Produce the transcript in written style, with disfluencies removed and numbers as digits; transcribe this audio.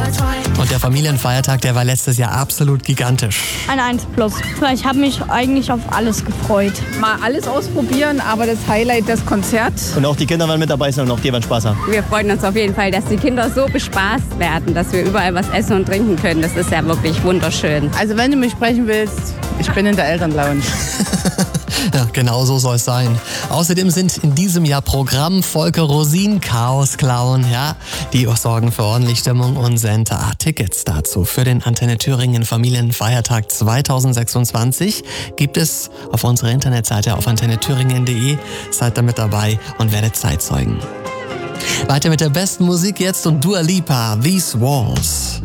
Und der Familienfeiertag, der war letztes Jahr absolut gigantisch. Eine 1+. Ich habe mich eigentlich auf alles gefreut. Mal alles ausprobieren, aber das Highlight, das Konzert. Und auch die Kinder werden mit dabei sein und auch die werden Spaß haben. Wir freuen uns auf jeden Fall, dass die Kinder so bespaßt werden, dass wir überall was essen und trinken können. Das ist ja wirklich wunderschön. Also wenn du mich sprechen willst, ich bin in der Elternlounge. Ja, genau so soll es sein. Außerdem sind in diesem Jahr Programm Volker Rosin, Chaos Clown, ja, die sorgen für ordentlich Stimmung und Senta. Tickets dazu für den Antenne Thüringen Familienfeiertag 2026 gibt es auf unserer Internetseite auf antennethüringen.de. Seid damit dabei und werdet Zeitzeugen. Weiter mit der besten Musik jetzt und Dua Lipa, These Walls.